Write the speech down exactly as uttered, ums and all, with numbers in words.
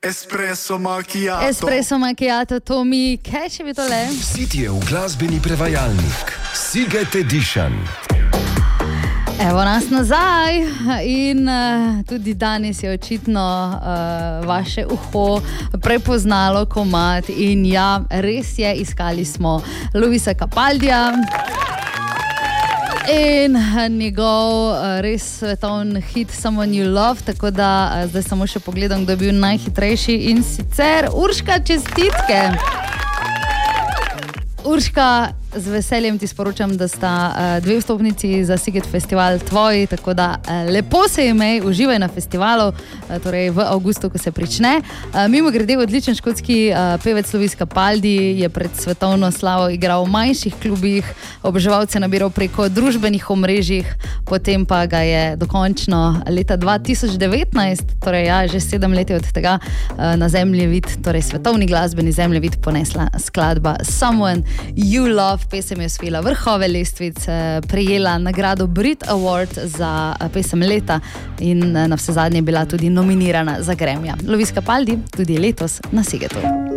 Espresso macchiato. Espresso macchiato, to mi, kaj še bi tole? Sitjev glasbeni prevajalnik, Siget Edition. Evo nas nazaj in uh, tudi danes je očitno uh, vaše uho prepoznalo komad in ja, res je, iskali smo Luisa Capaldija in njegov uh, res svetovni hit Someone You Love, tako da uh, zdaj samo še pogledam, kdo je bil najhitrejši in sicer Urška, čestitke! Urška, z veseljem ti sporočam, da sta uh, dve vstopnici za Siget Festival tvoji, tako da uh, lepo se imej, uživaj na festivalu, uh, torej v avgustu, ko se prične. Uh, mimo grede, odličen škotski uh, pevec Luis Capaldi je pred svetovno slavo igral v manjših klubih, oboževalce nabiral preko družbenih omrežjih, potem pa ga je dokončno leta dva tisoč devetnajst, torej ja, že sedem let od tega, uh, na zemljevid, torej svetovni glasbeni zemljevid ponesla skladba Someone You Love. Pesem je osvojila vrhove lestvic, prejela nagrado Brit Award za pesem leta in na vse zadnje bila tudi nominirana za Grammy. Luis Capaldi tudi letos na Sigetu.